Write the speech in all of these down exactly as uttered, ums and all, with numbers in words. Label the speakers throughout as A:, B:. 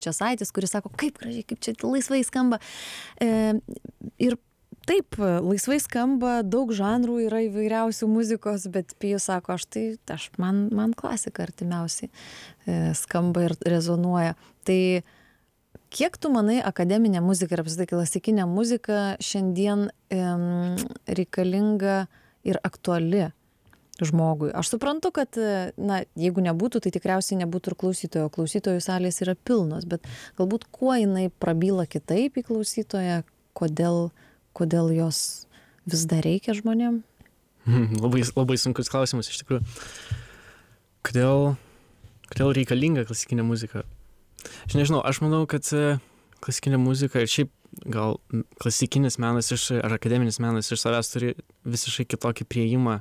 A: Česaitis, kuris sako, kaip gražiai, kaip čia laisvai skamba. E, ir taip, laisvai skamba, daug žanrų yra įvairiausių muzikos, bet Pijus sako, aš tai, aš, man, man klasika artimiausiai e, skamba ir rezonuoja. Tai kiek tu manai akademinė muzika ir apskritai klasikinė muzika šiandien e, reikalinga ir aktuali žmogui? Aš suprantu, kad, na, jeigu nebūtų, tai tikriausiai nebūtų ir klausytojo. Klausytojų salės yra pilnos, bet galbūt kuo jinai prabyla kitaip į klausytoją, kodėl kodėl jos vis dar reikia žmonėm?
B: Hmm, labai, labai sunkus klausimas iš tikrųjų. Kodėl, kodėl reikalinga klasikinė muzika? Aš nežinau, aš manau, kad klasikinė muzika ir šiaip gal klasikinis menas iš, ar akademinis menas iš savęs turi visiškai kitokį priėjimą,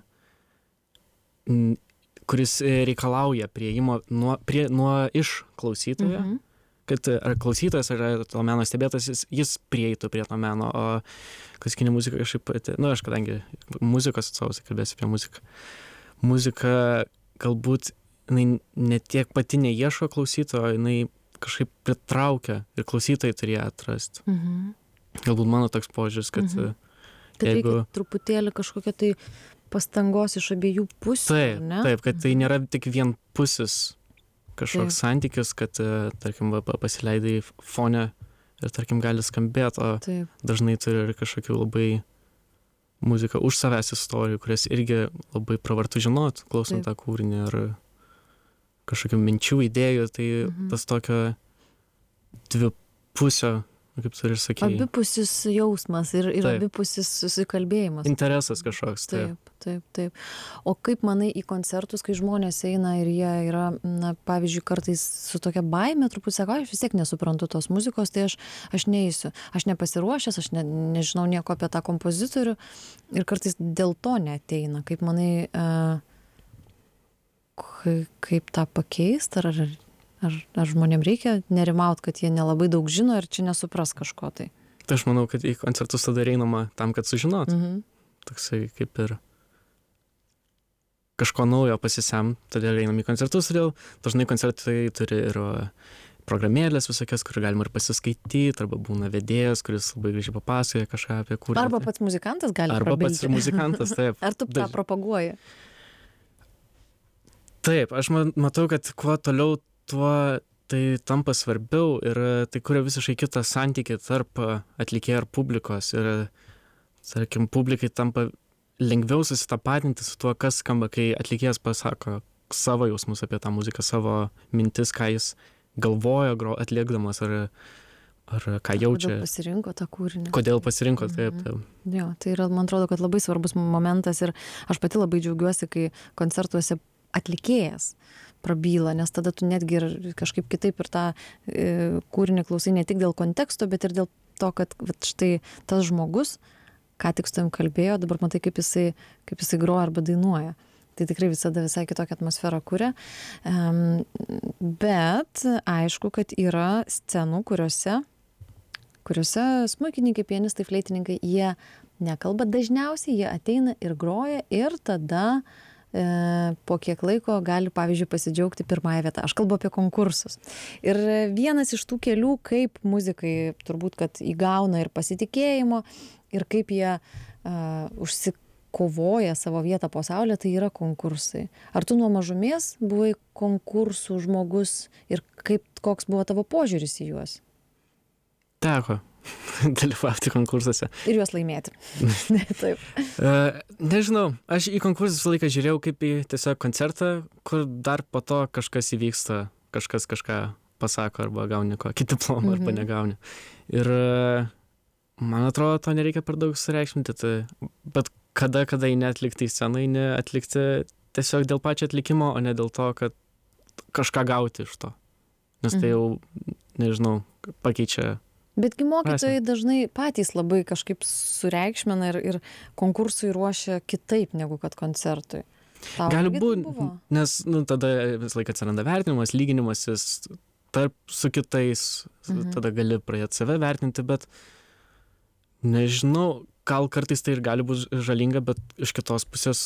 B: kuris reikalauja priėjimo nuo, prie, nuo iš klausytojo. Mhm. Kad ar klausytojas, ar to meno stebėtas, jis, jis prieitų prie to meno, o klasikinė muzika kažkaip pati, nu, aš kadangi muzikos atstovas, kalbėsiu apie muziką. Muzika galbūt, jinai ne tiek pati neieško klausytojo, jinai kažkaip pritraukia ir klausytojai turėjo atrasti. Mhm. Galbūt mano toks požiūris, kad mhm.
A: Kad
B: jeigu...
A: reikia truputėlį kažkokia tai pastangos iš abiejų pusių,
B: taip,
A: ne?
B: Taip, kad tai nėra tik vienpusis kažkoks taip. Santykis, kad, tarkim, pasileidai fone ir, tarkim, gali skambėti, o taip. Dažnai turi ir kažkokių labai muziką už savęs istorijų, kurias irgi labai pravartu žinot, klausant taip. Tą kūrinį ir kažkokių minčių, idėjų, tai mhm. tas tokio dvipusio, kaip tu ir sakei.
A: Abipusis jausmas ir, ir abipusis susikalbėjimas.
B: Interesas kažkoks.
A: Taip. taip, taip, taip. O kaip manai į koncertus, kai žmonės eina ir jie yra, na, pavyzdžiui, kartais su tokia baime, truputį sako, aš vis tiek nesuprantu tos muzikos, tai aš, aš neįsiu. Aš nepasiruošęs, aš ne, nežinau nieko apie tą kompozitorių ir kartais dėl to neateina. Kaip manai, uh, kaip tą pakeist, ar... ar Ar, ar žmonėm reikia nerimaut, kad jie nelabai daug žino ir čia nesupras kažko tai?
B: Tai aš manau, kad į koncertus tada einama tam, kad sužinot.
A: Mhm.
B: Toksai kaip ir kažko naujo pasisem, todėl einam į koncertus, todėl dažnai koncertai turi ir programėlės visokias, kur galima ir pasiskaityti, arba būna vedėjas, kuris labai gražiai papasakoja kažką apie kūrinį.
A: Arba pats muzikantas gali
B: arba
A: prabilti.
B: Arba pats muzikantas, taip.
A: Ar tu tą
B: Daž...
A: propaguoji?
B: Taip, aš matau, kad kuo toliau tuo tai tampa svarbiau ir tai kuria visiškai kitą santykį tarp atlikėjo ir publikos ir, tarkim, publikai tampa lengviau susitapatinti su tuo, kas skamba, kai atlikėjas pasako savo jausmus apie tą muziką, savo mintis, ką jis galvojo gro, atlikdamas ar, ar ką jaučia.
A: Kodėl pasirinko tą kūrinį?
B: Kodėl pasirinko, taip, taip.
A: Mhm. Jo, tai yra, man atrodo, kad labai svarbus momentas ir aš pati labai džiaugiuosi, kai koncertuose atlikėjas prabyla, nes tada tu netgi ir kažkaip kitaip ir tą e, kūrinį klausai ne tik dėl konteksto, bet ir dėl to, kad vat, štai tas žmogus, ką tik su tavim kalbėjo, dabar matai, kaip jisai, kaip jisai groja arba dainuoja. Tai tikrai visada visai kitokią atmosferą kuria. Um, bet aišku, kad yra scenų, kuriuose, kuriuose smuikininkai, pianistai, fleitininkai, jie nekalba dažniausiai, jie ateina ir groja ir tada po kiek laiko gali, pavyzdžiui, pasidžiaugti pirmąją vietą. Aš kalbu apie konkursus. Ir vienas iš tų kelių, kaip muzikai turbūt, kad įgauna ir pasitikėjimo, ir kaip jie uh, užsikovoja savo vietą po saulę, tai yra konkursai. Ar tu nuo mažumės buvai konkursų žmogus ir kaip, koks buvo tavo požiūris į juos?
B: Teko dalyvauti konkursuose.
A: Ir juos laimėti. Taip.
B: Uh, nežinau, aš į konkursus visą laiką žiūrėjau kaip į tiesiog koncertą, kur dar po to kažkas įvyksta, kažkas kažką pasako arba gauni kokį diplomą mm-hmm. arba negauni. Ir uh, man atrodo, to nereikia per daug sureikšminti. Tai, bet kada, kada į neatlikti scenai, neatlikti tiesiog dėl pačio atlikimo, o ne dėl to, kad kažką gauti iš to. Nes tai jau, nežinau, pakeičia.
A: Betgi mokytojai dažnai patys labai kažkaip sureikšmina ir, ir konkursui ruošia kitaip negu kad koncertui. Tau
B: gali būti, nes nu, tada vis laik atsiranda vertinimas, lyginimasis tarp su kitais, mhm. tada gali pradėti save vertinti, bet nežinau, gal kartais tai ir gali būti žalinga, bet iš kitos pusės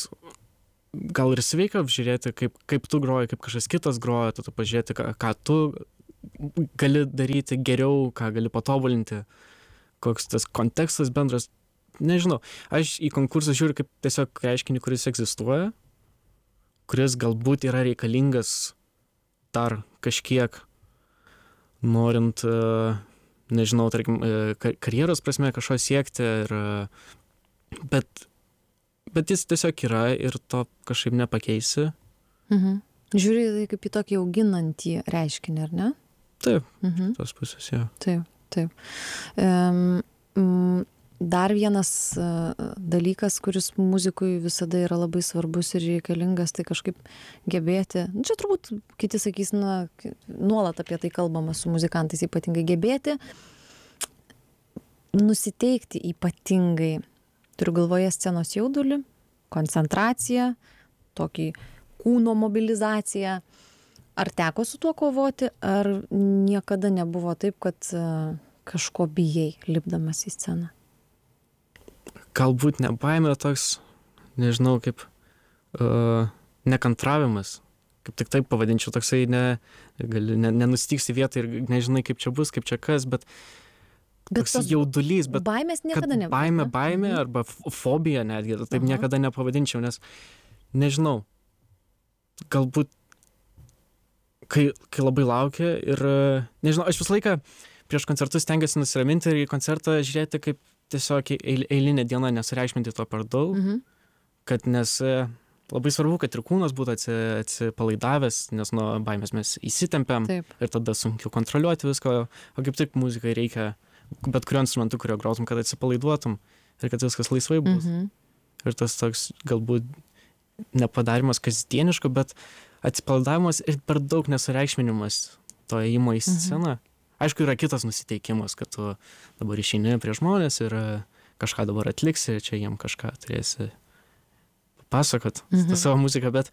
B: gal ir sveika apžiūrėti, kaip, kaip tu groji, kaip kažkas kitas groja, tada pažiūrėti, ką, ką tu gali daryti geriau, ką gali patobulinti, koks tas kontekstas bendras. Nežinau, aš į konkursą žiūriu kaip tiesiog reiškinį, kuris egzistuoja, kuris galbūt yra reikalingas dar kažkiek, norint, nežinau, tarkim, karjeros prasme kažko siekti, ir, bet, bet jis tiesiog yra ir to kažkaip nepakeisi.
A: Mhm. Žiūri tai kaip į tokį auginantį reiškinį, ar ne?
B: Taip,
A: mhm.
B: tos pusės, jo.
A: Taip, taip. Um, mm, Dar vienas uh, dalykas, kuris muzikui visada yra labai svarbus ir reikalingas, tai kažkaip gebėti, nu, čia turbūt kiti sakys, na, nuolat apie tai kalbama su muzikantais, ypatingai gebėti, nusiteikti ypatingai, turiu galvoje scenos jaudulį, koncentraciją, tokį kūno mobilizaciją. Ar teko su tuo kovoti, ar niekada nebuvo taip, kad uh, kažko bijai, lipdamas į sceną?
B: Galbūt ne baimė, toks, nežinau, kaip uh, nekantravimas, kaip tik taip pavadinčiau, toksai ne, gali, ne, nenustygsti vietą ir nežinai, kaip čia bus, kaip čia kas, bet, bet toks jaudulys, bet
A: baimės niekada nebuvo.
B: Baimė, baimė mhm. arba fobija netgi, taip Aha. niekada nepavadinčiau, nes nežinau, galbūt kai, kai labai laukia ir, nežinau, aš visą laiką prieš koncertus stengiuosi nusiraminti ir į koncertą žiūrėti kaip tiesiog eilinė diena, nesureikšminti to per daug, mhm. kad nes labai svarbu, kad ir kūnas būtų atsipalaidavęs, nes nuo baimės mes įsitempiam Taip. Ir tada sunkiau kontroliuoti viską, o kaip tik muzikai reikia bet kuriuo instrumentu, kurio grotum, kad atsipalaiduotum ir kad viskas laisvai bus. Mhm. Ir tas toks galbūt nepadarimas kasdieniško, bet atsipalaidavimas ir per daug nesureikšminimas to ėjimo į sceną. Mhm. Aišku, yra kitas nusiteikimas, kad tu dabar išeini prie žmonės ir kažką dabar atliksi, čia jiem kažką turėsi pasakot, mhm. tą savo muziką, bet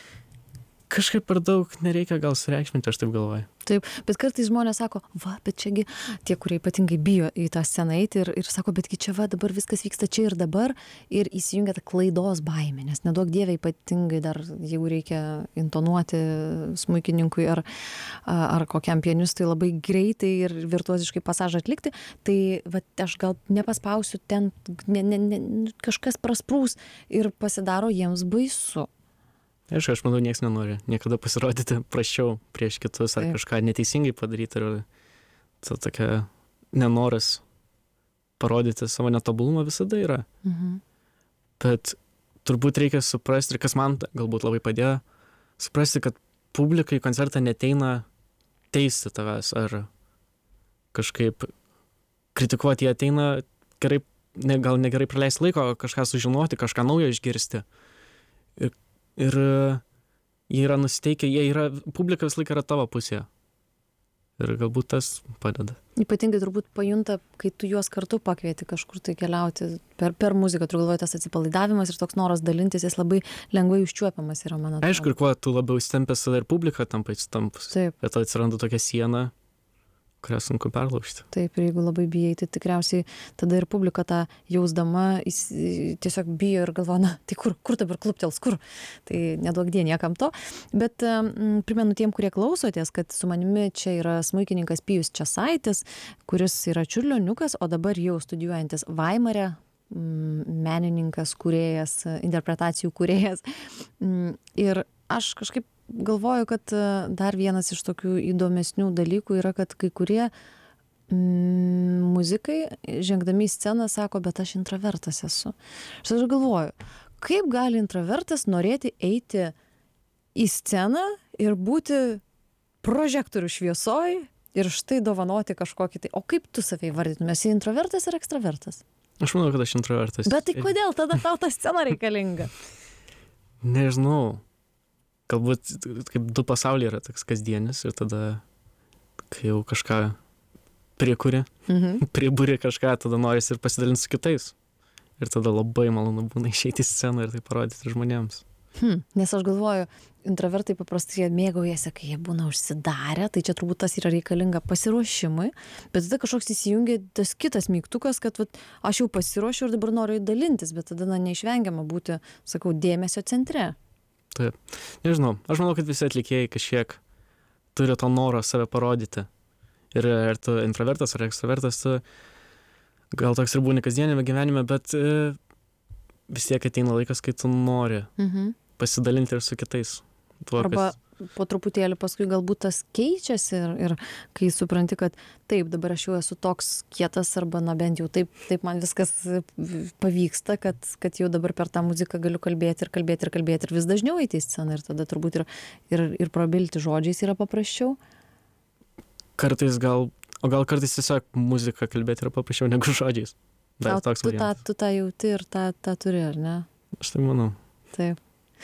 B: kažkaip per daug nereikia gal sureikšminti, aš taip galvoju.
A: Taip, bet kartais žmonės sako, va, bet čiagi tie, kurie ypatingai bijo į tą sceną eiti ir, ir sako, betgi čia va, dabar viskas vyksta čia ir dabar ir įsijungia ta klaidos baimė, nes neduok dievė ypatingai dar, jeigu reikia intonuoti smuikininkui ar, ar kokiam pianistui labai greitai ir virtuoziškai pasažą atlikti, tai va, aš gal nepaspausiu ten, ne, ne, ne, kažkas prasprūs ir pasidaro jiems baisu.
B: Aišku, aš manau, nieks nenori niekada pasirodyti prasčiau prieš kitus ar Taip. Kažką neteisingai padaryti ir ta tokia nenoras parodyti savo netobulumą visada yra. Mhm. Bet turbūt reikia suprasti, ir kas man galbūt labai padėjo, suprasti, kad publika į koncertą neteina teisti tavęs ar kažkaip kritikuoti, jie ateina gerai, ne, gal negerai praleisti laiko, kažką sužinoti, kažką naujo išgirsti. Ir Ir jie yra nusiteikę, jie yra, publika visą laiką yra tavo pusėje. Ir galbūt tas padeda.
A: Ypatingai turbūt pajunta, kai tu juos kartu pakvieti kažkur tai keliauti per, per muziką, turiu galvoje tas atsipalaidavimas ir toks noras dalintis, jis labai lengvai užčiuopiamas yra, man atrodo.
B: Aišku, ir kuo tu labiau įstempęs, tada ir publika tampa įstempus.
A: Taip.
B: Ir tada atsiranda tokia siena, kurią sunku perlaužti.
A: Taip, ir jeigu labai bijai, tai tikriausiai tada ir publika tą jausdama jis, tiesiog bijo ir galvoja, na, tai kur, kur dabar kluptels, kur? Tai neduok die niekam to. Bet um, primenu tiem, kurie klausotės, kad su manimi čia yra smuikininkas Pijus Česaitis, kuris yra čiurlioniukas, o dabar jau studijuojantis Vaimare, um, menininkas, kūrėjas, interpretacijų kūrėjas. Um, ir aš kažkaip galvoju, kad dar vienas iš tokių įdomesnių dalykų yra, kad kai kurie mm, muzikai, žengdami į sceną, sako, bet aš intravertas esu. Aš galvoju, kaip gali intravertas norėti eiti į sceną ir būti prožektorių šviesoj ir štai dovanoti kažkokį tai. O kaip tu save įvardytum? Esi intravertas ar ekstravertas?
B: Aš manau, kad aš intravertas.
A: Bet tai kodėl tada tau ta scena reikalinga?
B: Nežinau. Galbūt kaip du pasauliai yra toks kasdienis ir tada, kai jau kažką priekuri, mhm. priburi kažką, tada norisi ir pasidalinti su kitais. Ir tada labai malonu būna išeiti į sceną ir tai parodyti žmonėms.
A: Hmm, nes aš galvoju, intravertai paprastai mėgaujasi, kai jie būna užsidarę, tai čia turbūt tas yra reikalinga pasiruošimui, bet tada kažkoks įsijungia tas kitas mygtukas, kad vat, aš jau pasiruošiu ir dabar noriu dalintis, bet tada na, neišvengiama būti, sakau, dėmesio centre.
B: Taip. Nežinau, aš manau, kad visi atlikėjai kažkiek turi to noro save parodyti. Ir ar tu introvertas ar ekstravertas, tu gal toks ir būni kasdienėme gyvenime, bet e, vis tiek ateina laikas, kai tu nori
A: Mhm.
B: pasidalinti ir su kitais. Tuo,
A: Arba
B: kas,
A: po truputėlį paskui galbūt tas keičiasi ir, ir kai supranti, kad taip, dabar aš jau esu toks kietas arba, na bent jau taip, taip man viskas pavyksta, kad, kad jau dabar per tą muziką galiu kalbėti ir kalbėti ir kalbėti ir vis dažniau eiti į sceną ir tada turbūt ir, ir, ir prabilti žodžiais yra paprasčiau.
B: kartais gal, o gal kartais tiesiog muzika kalbėti yra paprasčiau negu žodžiais. Dar
A: Tau-
B: toks
A: tu, tą,
B: variantas.
A: tu tą jauti ir tą, tą turi, ar ne?
B: Aš tai manau.
A: Taip.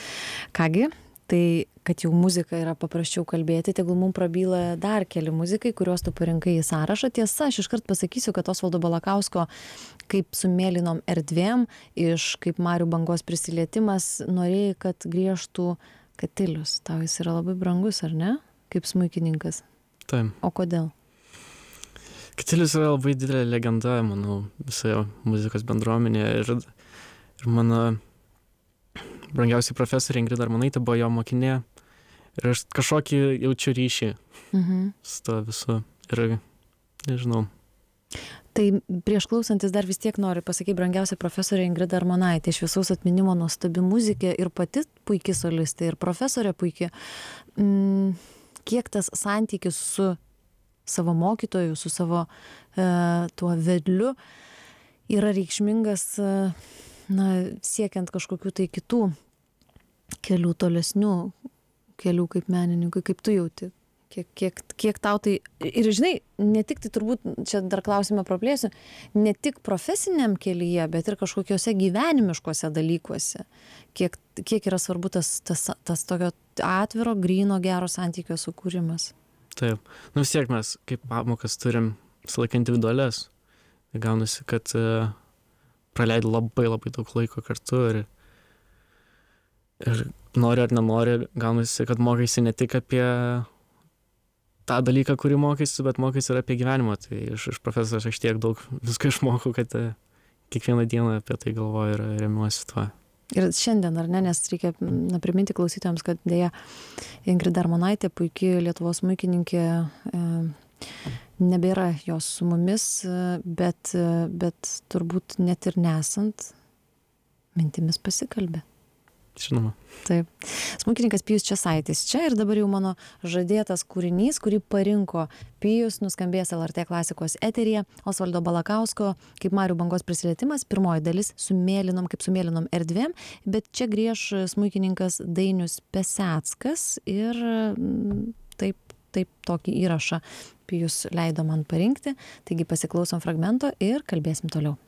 A: Kągi, tai kad jau muzika yra paprasčiau kalbėti, tegul mums prabyla dar keli muzikai, kuriuos tu parinkai į sąrašą. Tiesa, aš iškart pasakysiu, kad Osvaldo Balakausko kaip su mėlynom erdvėm iš kaip Marių bangos prisilietimas norėjai, kad griežtų Katilius. Tau jis yra labai brangus, ar ne? Kaip smuikininkas.
B: Taip.
A: O kodėl?
B: Katilius yra labai didelė legenda, manau, visoje muzikos bendruomenėje. Ir, ir mano brangiausiai profesorė Ingrida Armonaitė buvo jo mokinė. Ir aš kažkokį jaučiu ryšį
A: Mhm.
B: su to visu. Ir nežinau.
A: Tai prieš klausantis dar vis tiek noriu pasakyti, brangiausia profesorė Ingrida Armonaitė, iš visaus atminimo nuostabi muzikė ir pati puikiai solistė, ir profesorė puikiai. Mm, kiek tas santykis su savo mokytoju, su savo e, tuo vedliu yra reikšmingas, e, na, siekiant kažkokių tai kitų kelių tolesnių kelių kaip menininkui, kaip tu jauti? Kiek, kiek, kiek tau tai... Ir žinai, ne tik tai turbūt, čia dar klausimą praplėsiu, ne tik profesiniam kelyje, bet ir kažkokiuose gyvenimiškuose dalykuose. Kiek, kiek yra svarbu tas, tas, tas tokio atviro, gryno, gero santykio sukūrimas.
B: Taip. Nu vis tiek mes kaip pamokas turim visą laiką individualias. Tai gaunasi, kad uh, praleidai labai labai daug laiko kartu ir, ir nori ar nenori, gaunasi, kad mokaisi ne tik apie tą dalyką, kurį mokaisi, bet mokaisi ir apie gyvenimą. Tai iš, iš profesorius aš tiek daug visko išmokau, kad uh, kiekvieną dieną apie tai galvoju ir remiuosi tuo.
A: Ir šiandien, ar ne, nes reikia na, priminti klausytojams, kad dėja Ingrida Armonaitė, puikiai Lietuvos smuikininkė, e, nebėra jos su mumis, bet, bet turbūt net ir nesant, mintimis pasikalbė.
B: Žinoma.
A: Taip. Smuikininkas Pijus Česaitis čia ir dabar jau mano žadėtas kūrinys, kurį parinko Pijus, nuskambės L R T klasikos eteryje, Osvaldo Balakausko kaip Marių bangos prisilietimas, pirmoji dalis su mėlynom, kaip su mėlynom erdvėm, bet čia grieš smuikininkas Dainius Peseckas ir mm, taip, taip tokį įrašą Pijus leido man parinkti, taigi pasiklausom fragmento ir kalbėsim toliau.